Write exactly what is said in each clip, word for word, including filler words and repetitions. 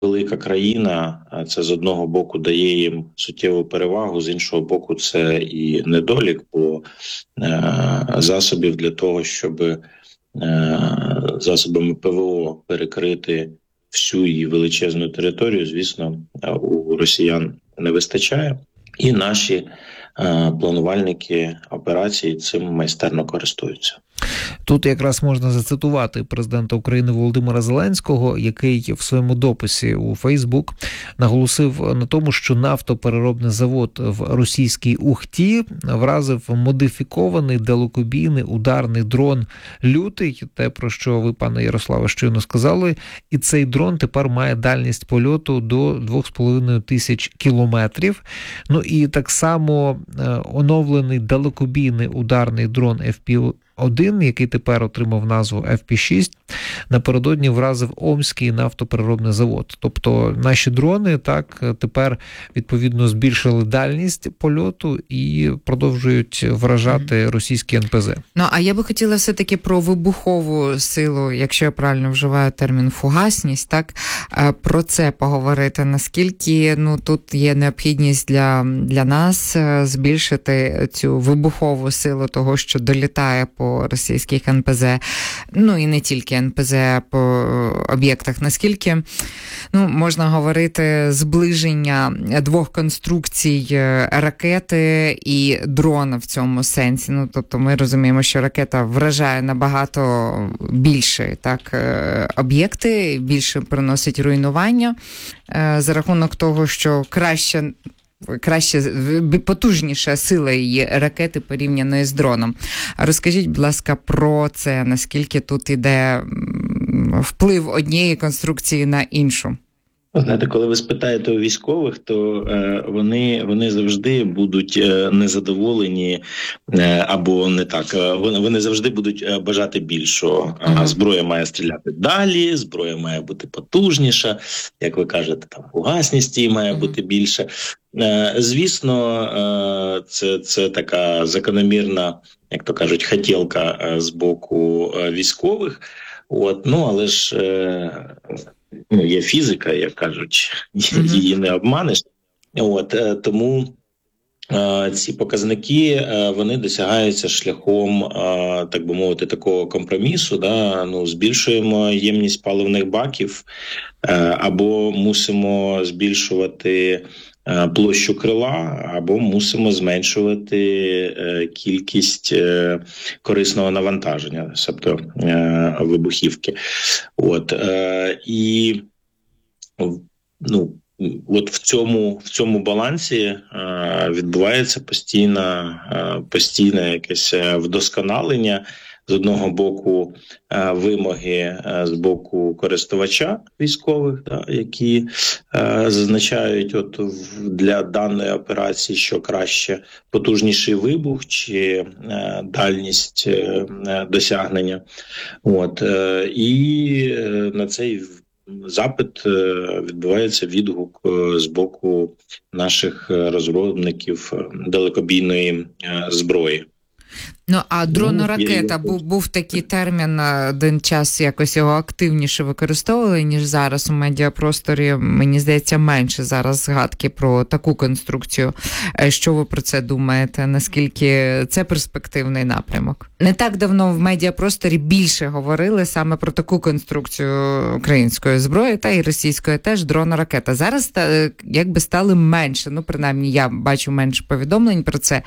велика країна, це з одного боку дає їм суттєву перевагу, з іншого боку це і недолік, бо е, засобів для того, щоб е, засобами ПВО перекрити всю її величезну територію, звісно, у росіян не вистачає. І наші е, планувальники операцій цим майстерно користуються. Тут якраз можна зацитувати президента України Володимира Зеленського, який в своєму дописі у Фейсбук наголосив на тому, що нафтопереробний завод в російській Ухті вразив модифікований далекобійний ударний дрон «Лютий», те, про що ви, пане Ярославе, щойно сказали, і цей дрон тепер має дальність польоту до двох з половиною тисяч кілометрів. Ну і так само оновлений далекобійний ударний дрон еф пі один, який тепер отримав назву еф пі шість, напередодні вразив Омський нафтопереробний завод. Тобто наші дрони так тепер відповідно збільшили дальність польоту і продовжують вражати російські ен пе зет. Ну, а я би хотіла все-таки про вибухову силу, якщо я правильно вживаю термін фугасність, так, про це поговорити. Наскільки, ну, тут є необхідність для, для нас збільшити цю вибухову силу того, що долітає по російських ен пе зет, ну і не тільки ен пе зет, по об'єктах. Наскільки, ну, можна говорити зближення двох конструкцій ракети і дрона в цьому сенсі. Ну, тобто ми розуміємо, що ракета вражає набагато більше, так, об'єкти, більше приносить руйнування за рахунок того, що краще краще, потужніша сила її ракети порівняно з дроном. Розкажіть, будь ласка, про це, наскільки тут іде вплив однієї конструкції на іншу? Знаєте, коли ви спитаєте у військових, то е, вони, вони завжди будуть е, незадоволені е, або не так. Е, вони, вони завжди будуть е, бажати більшого. Uh-huh. Зброя має стріляти далі, зброя має бути потужніша, як ви кажете, там фугасність її має uh-huh. бути більше. Е, звісно, е, це, це така закономірна, як то кажуть, хотілка е, з боку е, військових. От, ну, але ж е, ну, є фізика, як кажуть, її не обманеш. От, е, тому е, ці показники, е, вони досягаються шляхом, е, так би мовити, такого компромісу. Да? Ну, збільшуємо ємність паливних баків е, або мусимо збільшувати площу крила, або мусимо зменшувати е, кількість е, корисного навантаження, тобто е, вибухівки. От, е, і ну, от в цьому, в цьому балансі е, відбувається постійне, е, постійне якесь вдосконалення. З одного боку е, вимоги е, з боку користувача військових, да, які е, зазначають от для даної операції, що краще потужніший вибух чи е, дальність е, досягнення. От, е, і е, на цей запит е, відбувається відгук е, з боку наших розробників далекобійної е, зброї. Ну, а дроноракета, був, був такий термін, один час якось його активніше використовували, ніж зараз у медіапросторі, мені здається, менше зараз згадки про таку конструкцію. Що ви про це думаєте? Наскільки це перспективний напрямок? Не так давно в медіапросторі більше говорили саме про таку конструкцію української зброї, та і російської теж, дроноракета. Зараз якби стали менше, ну, принаймні, я бачу менше повідомлень про це.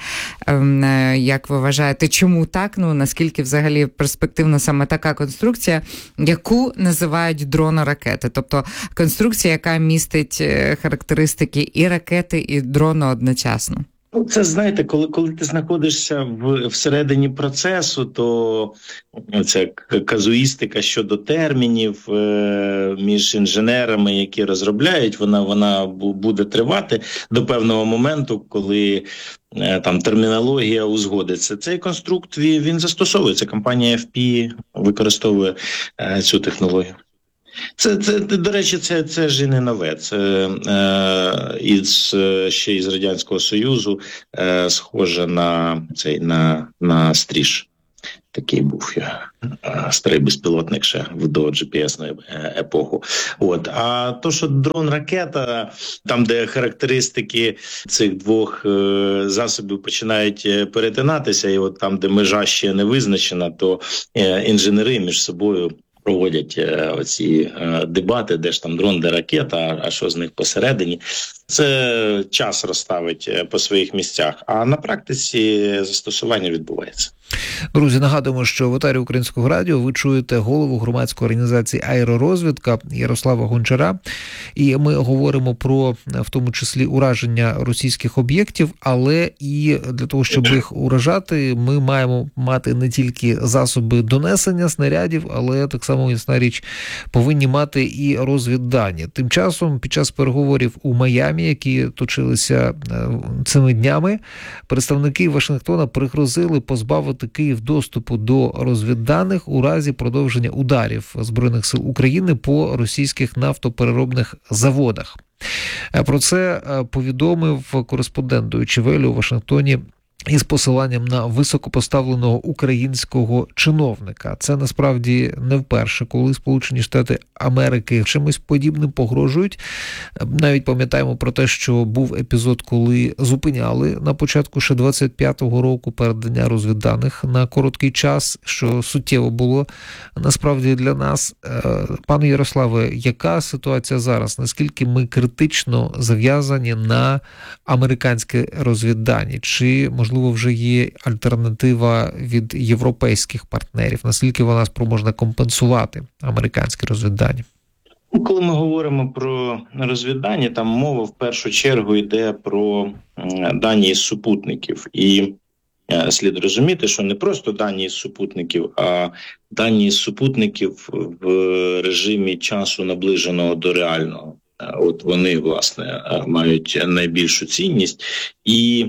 Як ви вважаєте, чому так? Ну, наскільки взагалі перспективна саме така конструкція, яку називають дроноракети? Тобто конструкція, яка містить характеристики і ракети, і дрону одночасно. Ну, це, знаєте, коли, коли ти знаходишся в, всередині процесу, то ця казуїстика щодо термінів е, між інженерами, які розробляють, вона, вона буде тривати до певного моменту, коли е, там термінологія узгодиться. Цей конструкт, він, він застосовується. Компанія еф пі використовує е, цю технологію. Це, це, до речі, це, це ж і не нове. Це е, із, ще із Радянського Союзу е, схоже на, цей, на, на стріж. Такий був я старий безпілотник ще в до джі пі ес-ної епоху. От. А то, що дрон-ракета, там, де характеристики цих двох е, засобів починають перетинатися, і от там, де межа ще не визначена, то е, інженери між собою проводять е, оці е, дебати, де ж там дрон, де ракета, а що з них посередині. Це час розставить по своїх місцях, а на практиці застосування відбувається. Друзі, нагадуємо, що в етері Українського радіо ви чуєте голову громадської організації «Аеророзвідка» Ярослава Гончара. І ми говоримо про, в тому числі, ураження російських об'єктів, але і для того, щоб їх уражати, ми маємо мати не тільки засоби донесення снарядів, але так само, ясна річ, повинні мати і розвіддані. Тим часом, під час переговорів у Майамі, які точилися цими днями, представники Вашингтона пригрозили позбавити Київ доступу до розвідданих у разі продовження ударів Збройних сил України по російських нафтопереробних заводах. Про це повідомив кореспондент Deutsche Welle у Вашингтоні із посиланням на високопоставленого українського чиновника. Це насправді не вперше, коли Сполучені Штати Америки чимось подібним погрожують. Навіть пам'ятаємо про те, що був епізод, коли зупиняли на початку ще двадцять п'ятого року передання розвідданих на короткий час, що суттєво було насправді для нас. Пане Ярославе, яка ситуація зараз? Наскільки ми критично зав'язані на американські розвіддані? Чи, можливо, Можливо, вже є альтернатива від європейських партнерів? Наскільки вона спроможна компенсувати американські розвіддані? Коли ми говоримо про розвіддані, там мова в першу чергу йде про дані із супутників. І слід розуміти, що не просто дані із супутників, а дані із супутників в режимі часу наближеного до реального. От вони, власне, мають найбільшу цінність. І,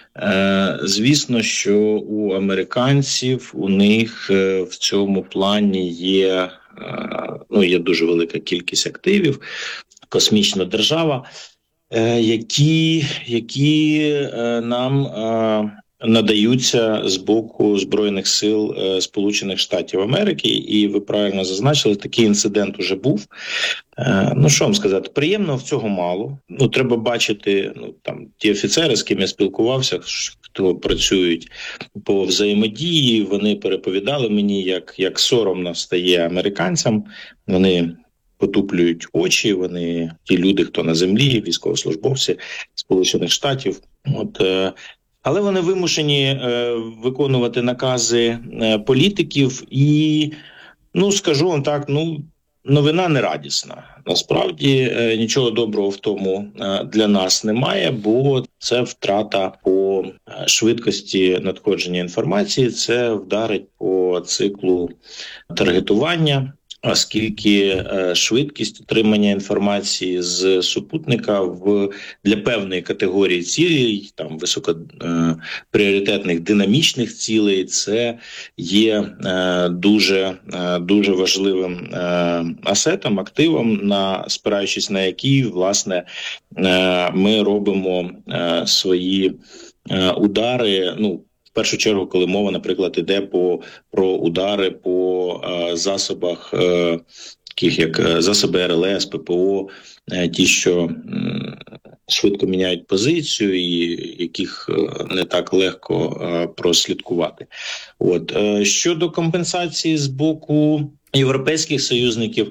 е, звісно, що у американців, у них в цьому плані є, е, ну, є дуже велика кількість активів, космічна держава, е, які, які е, нам е, надаються з боку Збройних сил е, Сполучених Штатів Америки. І ви правильно зазначили, такий інцидент уже був. Е, ну, що вам сказати, приємно в цього мало. Ну, треба бачити, ну, там, ті офіцери, з ким я спілкувався, хто працюють по взаємодії, вони переповідали мені, як, як соромно стає американцям. Вони потуплюють очі, вони, ті люди, хто на землі, військовослужбовці Сполучених Штатів. От, е, Але вони вимушені е, виконувати накази е, політиків і, ну, скажу вам так, ну, новина не радісна. Насправді е, нічого доброго в тому е, для нас немає, бо це втрата по швидкості надходження інформації, це вдарить по циклу таргетування, оскільки швидкість отримання інформації з супутника в для певної категорії цілей, там високопріоритетних динамічних цілей, це є е, дуже, е, дуже важливим е, асетом, активом, на спираючись на який, власне, е, ми робимо е, свої е, удари, ну, в першу чергу, коли мова, наприклад, іде по, про удари по е, засобах, е, таких як засоби ер ел ес, пе пе о, е, ті, що е, швидко міняють позицію і яких е, не так легко е, прослідкувати. От. Е, щодо компенсації з боку європейських союзників,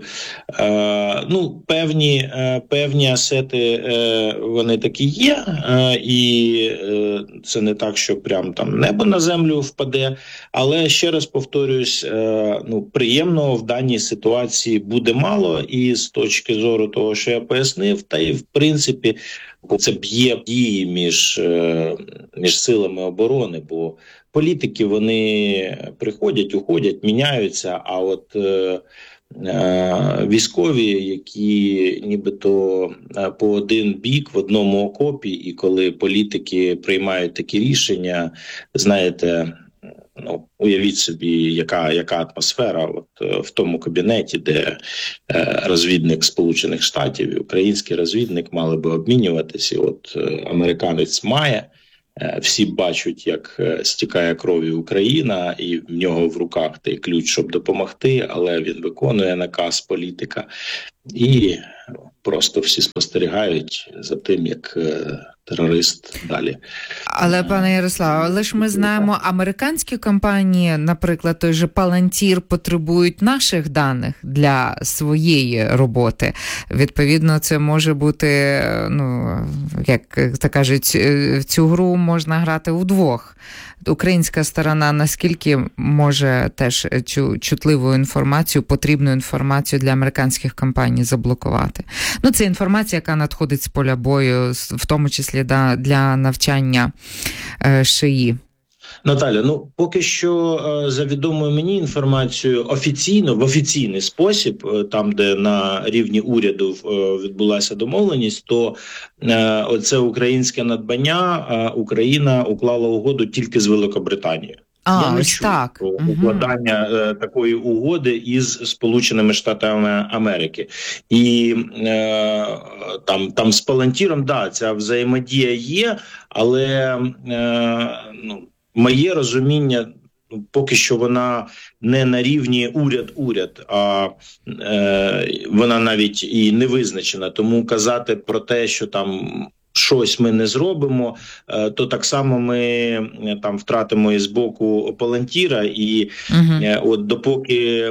е, ну, певні, е, певні асети, е, вони такі є, е, і е, це не так, що прям там небо на землю впаде, але, ще раз повторюсь, е, ну, приємного в даній ситуації буде мало, і з точки зору того, що я пояснив, та і в принципі, це б'є дії між, е, між силами оборони, бо політики, вони приходять, уходять, міняються, а от е, е, військові, які нібито по один бік в одному окопі, і коли політики приймають такі рішення, знаєте, ну, уявіть собі, яка, яка атмосфера от, в тому кабінеті, де е, розвідник Сполучених Штатів і український розвідник мали би обмінюватися. От е, американець має всі бачать, як стікає кров'ю Україна, і в нього в руках той ключ, щоб допомогти, але він виконує наказ політика. І просто всі спостерігають за тим, як терорист далі. Але, пане Ярославе, але ж ми знаємо, американські компанії, наприклад, той же Palantir, потребують наших даних для своєї роботи. Відповідно, це може бути, ну, як то кажуть, в цю гру можна грати удвох. Українська сторона наскільки може теж цю чутливу інформацію, потрібну інформацію для американських компаній заблокувати? Ну, це інформація, яка надходить з поля бою, в тому числі для навчання ШІІ. Наталя, ну поки що за відомою мені інформацією офіційно, в офіційний спосіб, там де на рівні уряду відбулася домовленість, то оце українське надбання Україна уклала угоду тільки з Великобританією. А, Я не ось чую так. про укладання е, такої угоди із Сполученими Штатами Америки. І е, там, там з Палантіром, да, ця взаємодія є, але е, ну, моє розуміння, поки що вона не на рівні уряд-уряд, а е, вона навіть і не визначена. Тому казати про те, що там щось ми не зробимо, то так само ми там втратимо і з боку Палантіра, і uh-huh. от допоки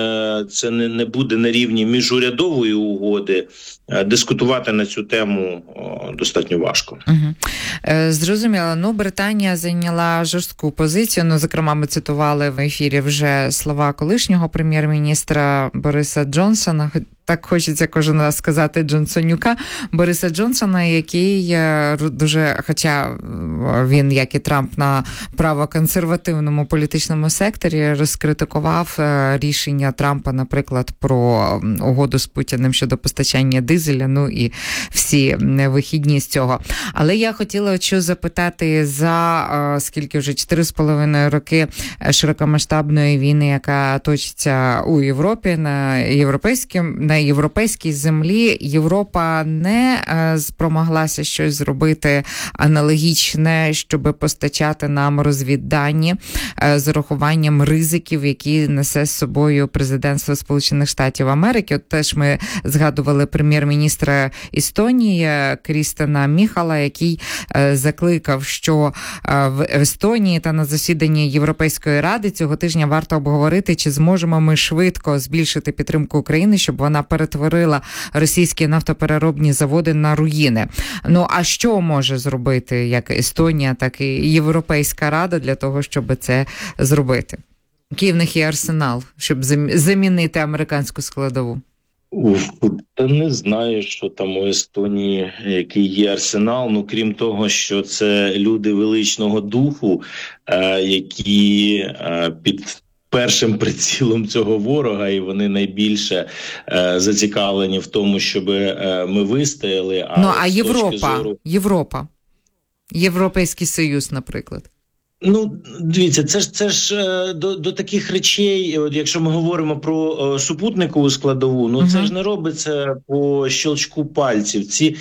це не, не буде на рівні міжурядової угоди, дискутувати на цю тему достатньо важко. Uh-huh. Зрозуміло. Ну, Британія зайняла жорстку позицію. Ну, зокрема, ми цитували в ефірі вже слова колишнього прем'єр-міністра Бориса Джонсона. Так хочеться кожен раз сказати Джонсонюка, Бориса Джонсона, який дуже, хоча він, як і Трамп, на правоконсервативному політичному секторі, розкритикував рішення Трампа, наприклад, про угоду з Путіним щодо постачання дизеля, ну і всі вихідні з цього. Але я хотіла що запитати за, скільки вже, чотири з половиною роки широкомасштабної війни, яка точиться у Європі, на європейському, на європейській землі, Європа не е, спромоглася щось зробити аналогічне, щоб постачати нам розвіддані е, з урахуванням ризиків, які несе з собою президентство Сполучених Штатів Америки. От теж ми згадували прем'єр-міністра Естонії Крістена Міхала, який е, закликав, що е, в Естонії та на засіданні Європейської ради цього тижня варто обговорити, чи зможемо ми швидко збільшити підтримку України, щоб вона перетворила російські нафтопереробні заводи на руїни. Ну, а що може зробити як Естонія, так і Європейська Рада для того, щоб це зробити? Який в них є арсенал, щоб замінити американську складову? Уф, та не знаю, що там у Естонії, який є арсенал. Ну, крім того, що це люди величного духу, е, які е, під першим прицілом цього ворога, і вони найбільше е, зацікавлені в тому, щоб е, ми вистояли. А ну, а Європа, зору... Європа, Європейський Союз, наприклад. Ну, дивіться, це ж це ж до, до таких речей, от якщо ми говоримо про о, супутникову складову, ну uh-huh. це ж не робиться по щелчку пальців. Ці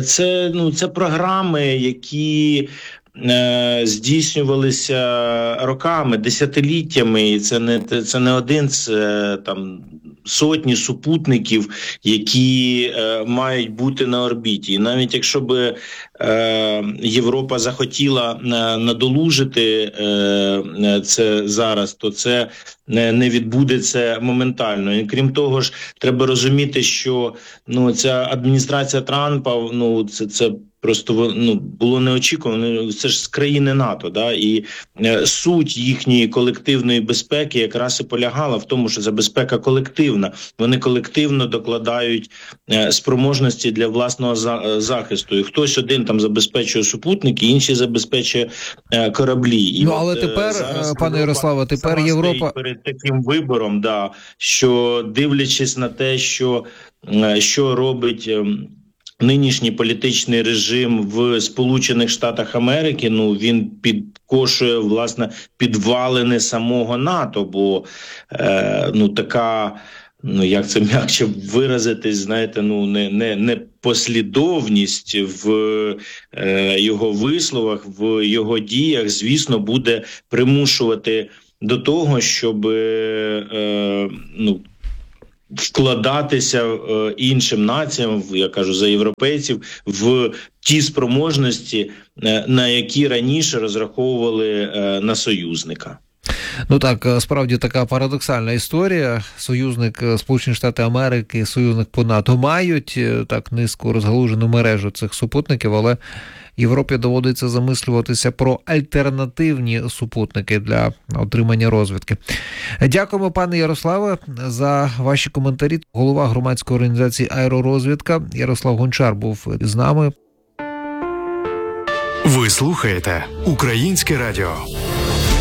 це ну це програми, які е, здійснювалися роками, десятиліттями, і це не це не один, це там сотні супутників, які е, мають бути на орбіті. І навіть якщо би е, Європа захотіла е, надолужити е, це зараз, то це не, не відбудеться моментально. І крім того ж, треба розуміти, що ну ця адміністрація Трампа, ну це це просто ну було неочікувано. Це ж з країни НАТО, да, і е, суть їхньої колективної безпеки якраз і полягала в тому, що це безпека колективна. Вони колективно докладають е, спроможності для власного за, захисту. І хтось один там забезпечує супутники, інший забезпечує е, кораблі. І ну, от, але тепер, зараз пане Ярославе, тепер Європа перед таким вибором, да, що дивлячись на те, що е, що робить е, нинішній політичний режим в Сполучених Штатах Америки, ну він підкошує, власне, підвалини самого НАТО, бо е, ну така, ну як це м'якше виразитись, знаєте, ну не не не послідовність в е, його висловах, в його діях, звісно, буде примушувати до того, щоб е, ну, вкладатися е, іншим націям, я кажу за європейців, в ті спроможності, е, на які раніше розраховували е, на союзника. Ну так, справді така парадоксальна історія. Союзник Сполучені Штати Америки, союзник по НАТО мають так низько розгалужену мережу цих супутників, але Європі доводиться замислюватися про альтернативні супутники для отримання розвідки. Дякуємо, пане Ярославе, за ваші коментарі. Голова громадської організації «Аеророзвідка» Ярослав Гончар був з нами. Ви слухаєте Українське радіо.